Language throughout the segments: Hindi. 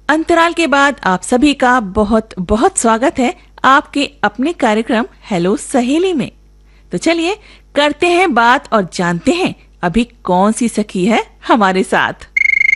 अंतराल के बाद आप सभी का बहुत बहुत स्वागत है आपके अपने कार्यक्रम हेलो सहेली में। तो चलिए करते हैं बात और जानते हैं अभी कौन सी सखी है हमारे साथ।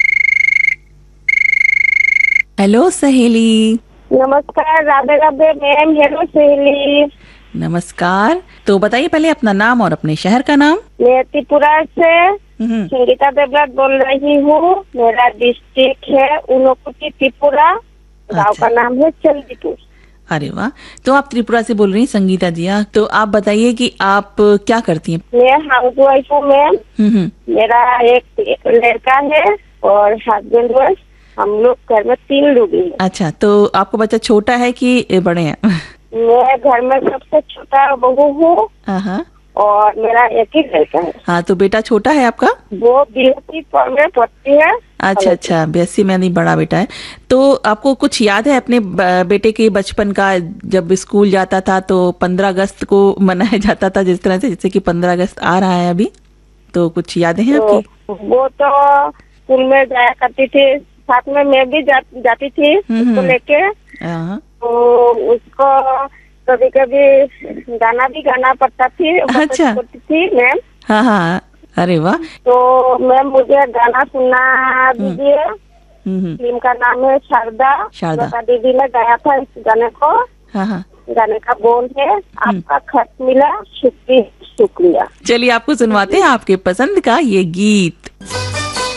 हेलो सहेली। नमस्कार। राधे राधे मैम। हेलो सहेली। नमस्कार। तो बताइए पहले अपना नाम और अपने शहर का नाम। मैं त्रिपुरा से संगीता देवराज बोल रही हूँ। मेरा डिस्ट्रिक्ट है ऊनकोटी त्रिपुरा। गाँव का नाम है चंदीपुर। अरे वाह। तो आप त्रिपुरा से बोल रही हैं संगीता जी। तो आप बताइए कि आप क्या करती हैं। मैं हाउस वाइफ हूँ मैम। मेरा एक लड़का है और हस्बैंड वाइफ। हम लोग घर में 3 लोग हैं। अच्छा, तो आपका बच्चा छोटा है कि बड़े हैं? मैं घर में सबसे छोटा बहू हूँ और मेरा एक ही लड़का है। हाँ, तो बेटा छोटा है आपका? वो बीएससी में पढ़ती है। अच्छा, बीएससी में नहीं, बड़ा बेटा है। तो आपको कुछ याद है अपने बेटे के बचपन का? जब स्कूल जाता था तो 15 अगस्त को मनाया जाता था जिस तरह से, जैसे कि 15 अगस्त आ रहा है अभी, तो कुछ यादें हैं आपकी? वो तो स्कूल में जाया करती थी, साथ में मैं भी जाती थी उसको लेके। तो उसको कभी कभी गाना भी गाना पड़ता थी। अच्छा, थी मैम। हाँ। अरे वाह। तो मैम मुझे गाना सुना दीजिए। फिल्म का नाम है शारदा। दीदी ने गाया था इस गाने को। गाने का बोल है आपका खत मिला शुक्रिया। चलिए आपको सुनवाते हैं आपके पसंद का ये गीत।